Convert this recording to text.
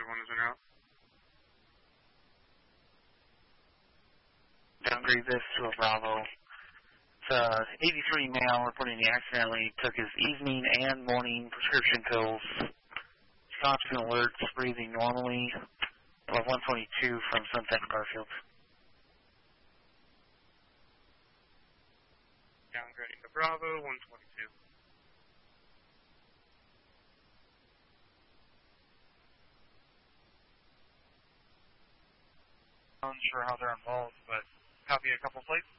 1 is in route. Downgrade this to a Bravo. It's 83 male reporting he accidentally took his evening and morning prescription pills. Stops and alerts, breathing normally. Level 122 from Sunset and Garfield. Downgrading to Bravo, 122. Unsure how they're involved, but copy a couple plates.